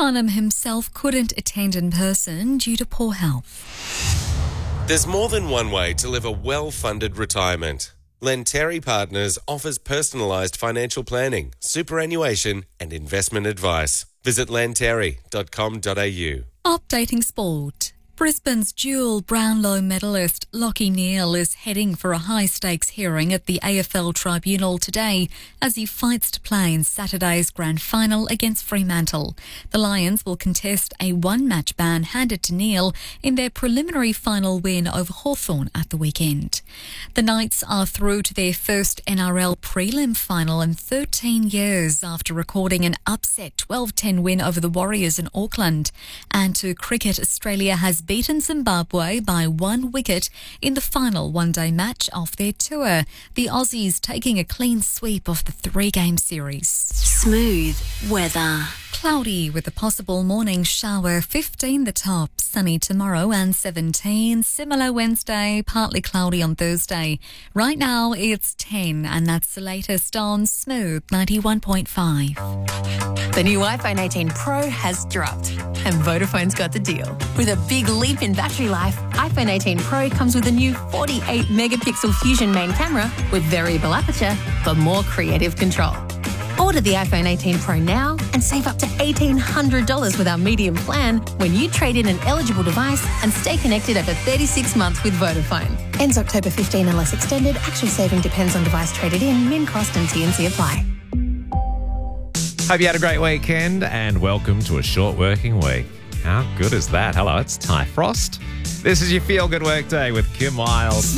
Farnham himself couldn't attend in person due to poor health. There's more than one way to live a well-funded retirement. Lenteri Partners offers personalised financial planning, superannuation and investment advice. Visit lenteri.com.au. Updating sport. Brisbane's dual Brownlow medalist Lachie Neale is heading for a high-stakes hearing at the AFL Tribunal today as he fights to play in Saturday's grand final against Fremantle. The Lions will contest a one-match ban handed to Neale in their preliminary final win over Hawthorn at the weekend. The Knights are through to their first NRL prelim final in 13 years after recording an upset 12-10 win over the Warriors in Auckland. And to cricket, Australia has beaten Zimbabwe by 1 wicket in the final one-day match of their tour. The Aussies taking a clean sweep of the 3-game series. Smooth weather. Cloudy with a possible morning shower, 15 the top, sunny tomorrow and 17. Similar Wednesday, partly cloudy on Thursday. Right now it's 10 and that's the latest on Smooth 91.5. The new iPhone 18 Pro has dropped and Vodafone's got the deal. With a big leap in battery life, iPhone 18 Pro comes with a new 48 megapixel Fusion main camera with variable aperture for more creative control. Order the iPhone 18 Pro now and save up to $1,800 with our medium plan when you trade in an eligible device and stay connected over 36 months with Vodafone. Ends October 15 unless extended. Actual saving depends on device traded in. Min cost and TNC apply. Hope you had a great weekend and welcome to a short working week. How good is that? Hello, it's Ty Frost. This is your Feel Good Work Day with Kim Wiles.